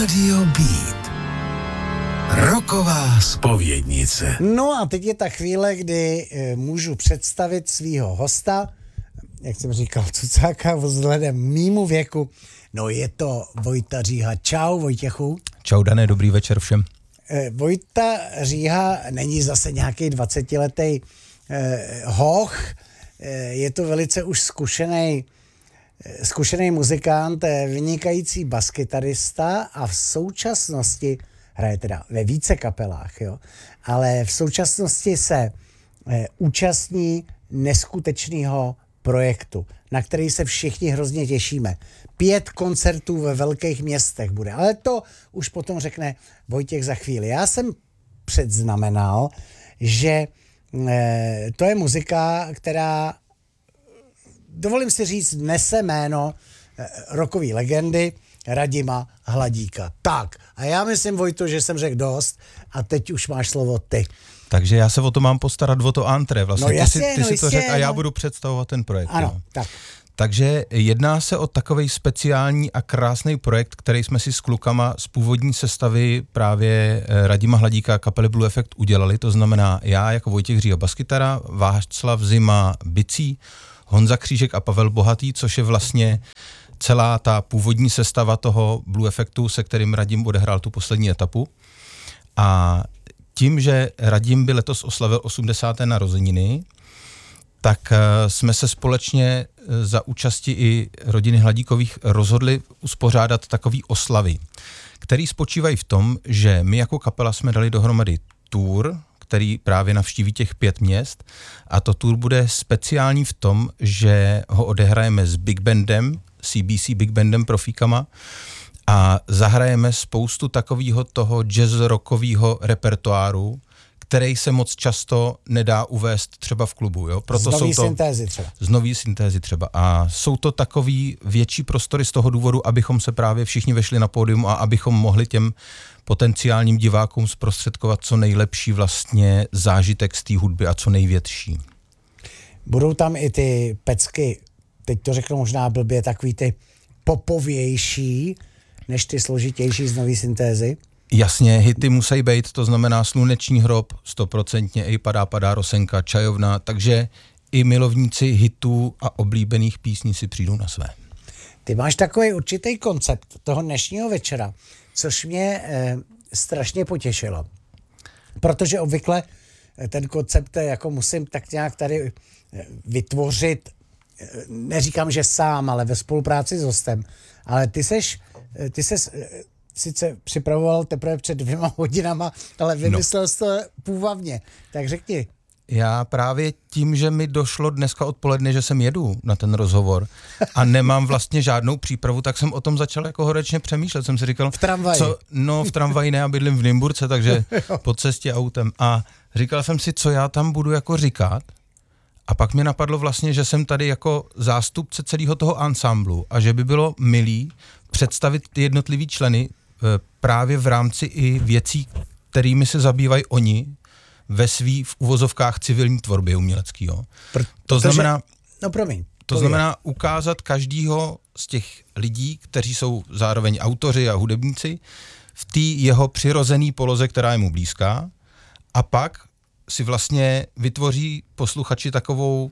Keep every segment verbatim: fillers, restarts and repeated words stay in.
Radio Beat. Rocková zpovědnice. No a teď je ta chvíle, kdy e, můžu představit svýho hosta, jak jsem říkal, cucáka vzhledem mýmu věku. No je to Vojta Říha. Čau Vojtěchu. Čau Dané, dobrý večer všem. E, Vojta Říha není zase nějaký dvacetiletý e, hoch, e, je to velice už zkušený zkušený muzikant, vynikající baskytarista a v současnosti hraje teda ve více kapelách, jo, ale v současnosti se e, účastní neskutečného projektu, na který se všichni hrozně těšíme. Pět koncertů ve velkých městech bude, ale to už potom řekne Vojtěch za chvíli. Já jsem předznamenal, že e, to je muzika, která, dovolím si říct, nese jméno e, rockové legendy Radima Hladíka. Tak, a já myslím, Vojto, že jsem řekl dost a teď už máš slovo ty. Takže já se o to mám postarat, o to antré. Vlastně no jasně, ty si, ty no si to jistě, řekl a já no. budu představovat ten projekt. Ano, jo. tak. Takže jedná se o takovej speciální a krásný projekt, který jsme si s klukama z původní sestavy právě Radima Hladíka kapely Blue Effect udělali. To znamená já jako Vojtěch Říha baskytara, Václav Zima bicí, Honza Křížek a Pavel Bohatý, což je vlastně celá ta původní sestava toho Blue Effectu, se kterým Radim odehrál tu poslední etapu. A tím, že Radim by letos oslavil osmdesáté narozeniny, tak jsme se společně za účasti i rodiny Hladíkových rozhodli uspořádat takový oslavy, který spočívají v tom, že my jako kapela jsme dali dohromady tour, který právě navštíví těch pět měst, a to tour bude speciální v tom, že ho odehrajeme s Big Bandem, C B C Big Bandem profíkama, a zahrajeme spoustu takového toho jazz-rockového repertoáru, který se moc často nedá uvést třeba v klubu. Jo? Proto z nový jsou to, syntézy třeba. Z nový syntézy třeba. A jsou to takový větší prostory z toho důvodu, abychom se právě všichni vešli na pódium a abychom mohli těm potenciálním divákům zprostředkovat co nejlepší vlastně zážitek z té hudby a co největší. Budou tam i ty pecky, teď to řeknu možná blbě, takový ty popovější, než ty složitější z nový syntézy? Jasně, hity musí být, to znamená Sluneční hrob, stoprocentně, i Padá, padá rosenka, Čajovna, takže i milovníci hitů a oblíbených písní si přijdou na své. Ty máš takový určitý koncept toho dnešního večera, což mě eh, strašně potěšilo. Protože obvykle ten koncept jako musím tak nějak tady vytvořit, neříkám, že sám, ale ve spolupráci s hostem. Ale ty seš, ty ses sice připravoval teprve před dvěma hodinama, ale vymyslel no. jsi to půvabně. Tak řekni. Já právě tím, že mi došlo dneska odpoledne, že jsem jedu na ten rozhovor a nemám vlastně žádnou přípravu, tak jsem o tom začal jako horečně přemýšlet. Jsem si říkal, v tramvaji. Co, no v tramvaji ne, já bydlím v Nymburce, takže po cestě autem. A říkal jsem si, co já tam budu jako říkat. A pak mi napadlo vlastně, že jsem tady jako zástupce celého toho ansámblu a že by bylo milý představit ty jednotlivý členy právě v rámci i věcí, kterými se zabývají oni ve svý v uvozovkách civilní tvorbě uměleckého. Pr- to protože, znamená, no promiň, to to znamená ukázat každýho z těch lidí, kteří jsou zároveň autoři a hudebníci, v té jeho přirozené poloze, která je mu blízká, a pak si vlastně vytvoří posluchači takovou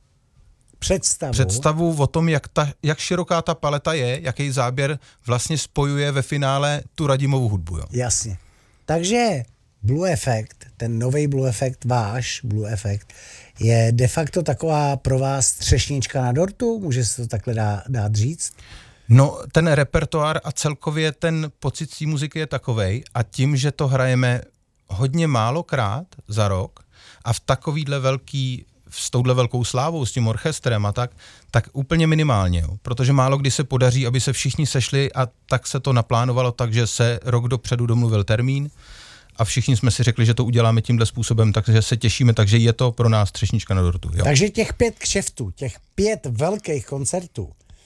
představu, představu o tom, jak, ta, jak široká ta paleta je, jaký záběr vlastně spojuje ve finále tu Radimovu hudbu. Jo. Jasně. Takže Blue Effect, ten nový Blue Effect, váš Blue Effect, je de facto taková pro vás třešnička na dortu? Může se to takhle dá, dát říct? No, ten repertoár a celkově ten pocit té muziky je takovej, a tím, že to hrajeme hodně málokrát za rok a v takovýhle velký, s touhle velkou slávou, s tím orchestrem a tak, tak úplně minimálně, jo. Protože málo kdy se podaří, aby se všichni sešli, a tak se to naplánovalo tak, že se rok dopředu domluvil termín a všichni jsme si řekli, že to uděláme tímhle způsobem, takže se těšíme, takže je to pro nás třešnička na dortu. Jo. Takže těch pět kšeftů, těch pět velkých koncertů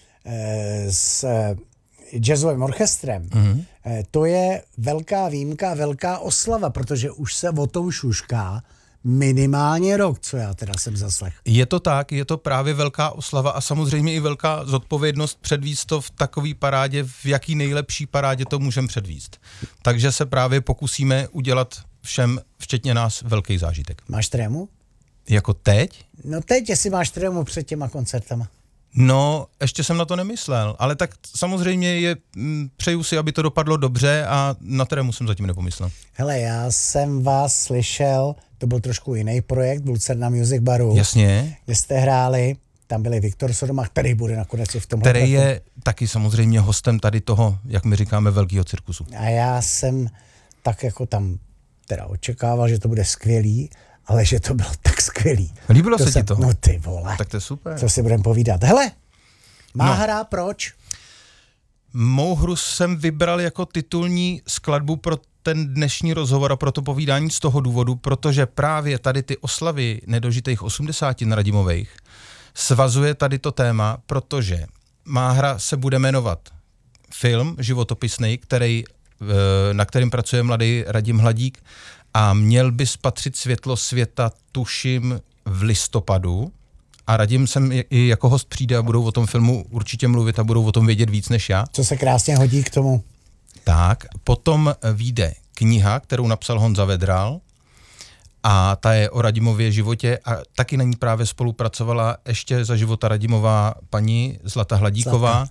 eh, s jazzovým orchestrem, mm-hmm. to je velká výjimka, velká oslava, protože už se o tom šušká minimálně rok, co já teda jsem zaslech. Je to tak, je to právě velká oslava a samozřejmě i velká zodpovědnost předvíst to v takový parádě, v jaký nejlepší parádě to můžeme předvíst. Takže se právě pokusíme udělat všem, včetně nás, velký zážitek. Máš trému? Jako teď? No teď, jestli máš trému před těma koncertama. No, ještě jsem na to nemyslel, ale tak samozřejmě je, m, přeju si, aby to dopadlo dobře a na trému jsem zatím nepomyslel. Hele, já jsem vás slyšel, to byl trošku jiný projekt, byl Lucerna Music Baru. Jasně. Kde jste hráli, tam byli Viktor Sodoma, který bude nakonec i v tomhle. Který je taky samozřejmě hostem tady toho, jak my říkáme, velkého cirkusu. A já jsem tak jako tam teda očekával, že to bude skvělý, ale že to bylo tak skvělý. Líbilo to se jsem, ti to? No ty vole. Tak to je super. Co si budeme povídat. Hele, má No. hra proč? Mou hru jsem vybral jako titulní skladbu pro ten dnešní rozhovor a pro to povídání z toho důvodu, protože právě tady ty oslavy nedožitých osmdesátin Radimových svazuje tady to téma, protože má hra se bude jmenovat film životopisný, který, na kterým pracuje mladý Radim Hladík a měl by spatřit světlo světa, tuším, v listopadu. A Radim sem i jako host přijde a budou o tom filmu určitě mluvit a budou o tom vědět víc než já. Co se krásně hodí k tomu. Tak, potom vyjde kniha, kterou napsal Honza Vedral a ta je o Radimově životě a taky na ní právě spolupracovala ještě za života Radimova paní Zlata Hladíková. Zlata.